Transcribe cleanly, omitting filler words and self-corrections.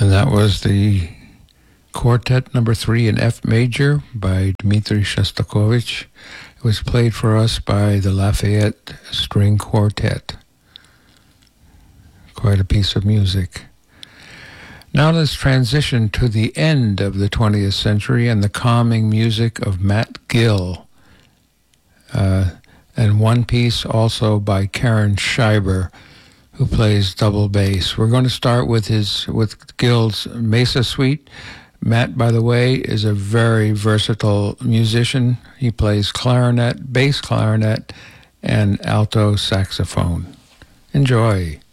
And that was the Quartet Number 3 in F major by Dmitri Shostakovich. It was played for us by the Lafayette String Quartet. Quite a piece of music. Now let's transition to the end of the 20th century and the calming music of Matt Gill. And one piece also by Karen Scheiber, who plays double bass. We're going to start with Gill's Mesa Suite. Matt, by the way, is a very versatile musician. He plays clarinet, bass clarinet, and alto saxophone. Enjoy.